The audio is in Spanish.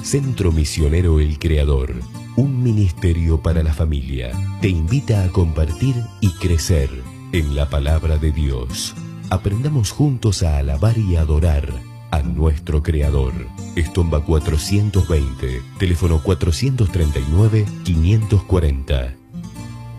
Centro Misionero El Creador, un ministerio para la familia, te invita a compartir y crecer en la palabra de Dios. Aprendamos juntos a alabar y adorar a nuestro Creador. Estomba 420, teléfono 439-540.